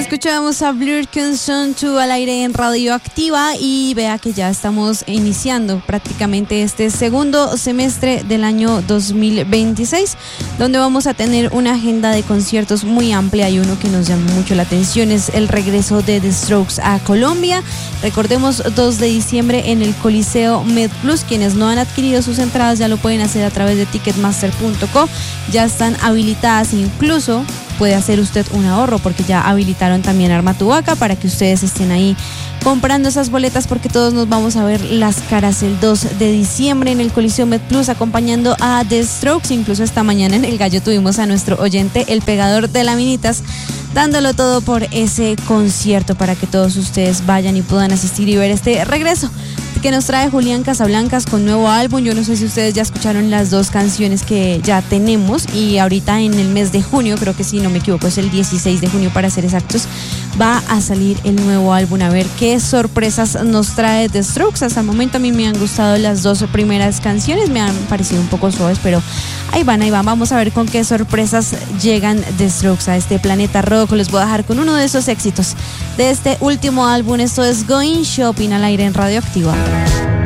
Escuchamos a Blur Consent 2 al aire en Radioactiva y vea que ya estamos iniciando prácticamente este segundo semestre del año 2026, donde vamos a tener una agenda de conciertos muy amplia y uno que nos llama mucho la atención es el regreso de The Strokes a Colombia. Recordemos, 2 de diciembre en el Coliseo MedPlus. Quienes no han adquirido sus entradas ya lo pueden hacer a través de ticketmaster.co. Ya están habilitadas, incluso puede hacer usted un ahorro porque ya habilitaron también Arma tu Vaca para que ustedes estén ahí comprando esas boletas, porque todos nos vamos a ver las caras el 2 de diciembre en el Coliseo MedPlus acompañando a The Strokes. Incluso esta mañana en El Gallo tuvimos a nuestro oyente, el pegador de laminitas, dándolo todo por ese concierto para que todos ustedes vayan y puedan asistir y ver este regreso que nos trae Julián Casablancas con nuevo álbum. Yo no sé si ustedes ya escucharon las 2 canciones que ya tenemos, y ahorita en el mes de junio, creo que si no me equivoco es el 16 de junio para ser exactos, va a salir el nuevo álbum. A ver qué sorpresas nos trae The Strokes. Hasta el momento a mí me han gustado las 2 primeras canciones, me han parecido un poco suaves, pero ahí van. Vamos a ver con qué sorpresas llegan The Strokes a este planeta rock. Les voy a dejar con uno de esos éxitos de este último álbum. Esto es Going Shopping al aire en Radioactiva.